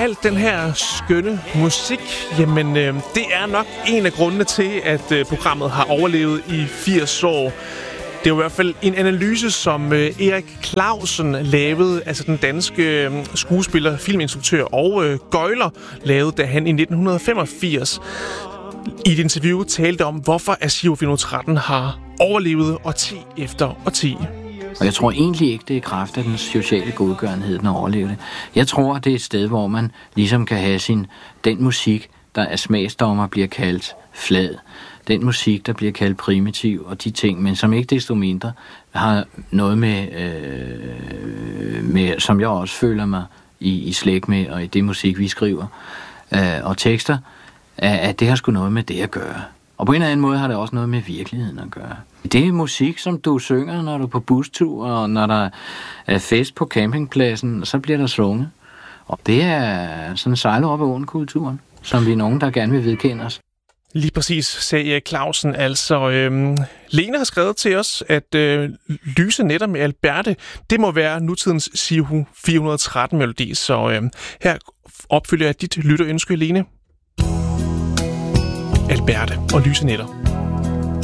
alt den her skønne musik, jamen det er nok en af grundene til, at programmet har overlevet i 80 år. Det er jo i hvert fald en analyse, som Erik Clausen lavede, altså den danske skuespiller, filminstruktør og gøgler, lavede, da han i 1985 i et interview talte om, hvorfor Archiv 413 har overlevet årti efter årti. Og jeg tror egentlig ikke, det er kraft af den sociale godgørenhed, den overlever det. Jeg tror, det er et sted, hvor man ligesom kan have den musik, der er smagsdommer, bliver kaldt flad. Den musik, der bliver kaldt primitiv og de ting, men som ikke desto mindre har noget med som jeg også føler mig i slægt med, og i det musik, vi skriver, og tekster, at det har sgu noget med det at gøre. Og på en eller anden måde har det også noget med virkeligheden at gøre. Det er musik, som du synger, når du er på bustur, og når der er fest på campingpladsen, så bliver der sunget. Og det er sådan sejlet op ad åen-kulturen, som vi er nogen, der gerne vil vedkende os. Lige præcis, sagde Erik Clausen. Altså, Lene har skrevet til os, at Lyse Nætter med Alberte, det må være nutidens Sihu 413-melodi. Så her opfylder jeg dit lytterønske, Lene. Alberte og Lyse Nætter.